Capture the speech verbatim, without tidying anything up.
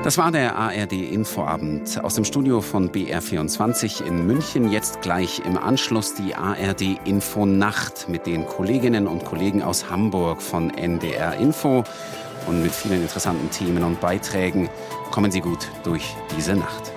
Das war der A R D-Infoabend aus dem Studio von B R vierundzwanzig in München. Jetzt gleich im Anschluss die A R D-Info-Nacht mit den Kolleginnen und Kollegen aus Hamburg von N D R Info. Und mit vielen interessanten Themen und Beiträgen kommen Sie gut durch diese Nacht.